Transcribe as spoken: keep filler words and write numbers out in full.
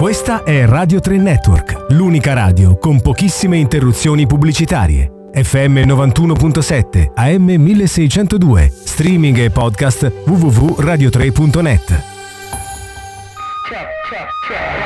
Questa è Radio tre Network, l'unica radio con pochissime interruzioni pubblicitarie. F M novantuno virgola sette, A M milleseicentodue, streaming e podcast w w w punto radio tre punto net.